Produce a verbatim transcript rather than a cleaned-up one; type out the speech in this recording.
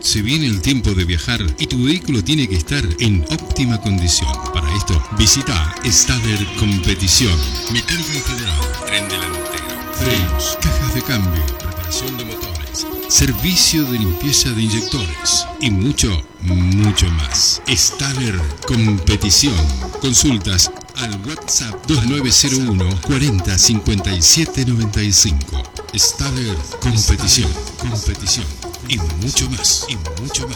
Se viene el tiempo de viajar y tu vehículo tiene que estar en óptima condición. Para esto, visita Staller Competición. Mecánica en general, tren delantero, frenos, cajas de cambio, reparación de motores, servicio de limpieza de inyectores y mucho, mucho más. Staller Competición. Consultas al WhatsApp dos nueve cero uno cuarenta cincuenta y siete noventa y cinco. Staller Competición. Competición. Y mucho más. Y mucho más.